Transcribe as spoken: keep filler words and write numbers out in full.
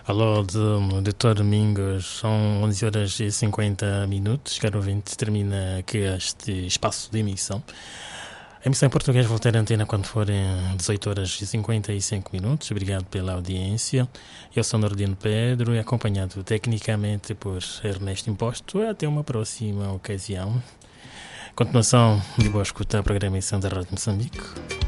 Alô, de- doutor Domingos, são onze horas e cinquenta minutos. Caro ouvinte, termina aqui este espaço de emissão. A emissão em português vou ter antena quando forem dezoito horas e cinquenta e cinco minutos. Obrigado pela audiência. Eu sou Nordino Pedro e acompanhado tecnicamente por Ernesto Imposto. Até uma próxima ocasião. Continuação de boa escuta a programação da Rádio Moçambique.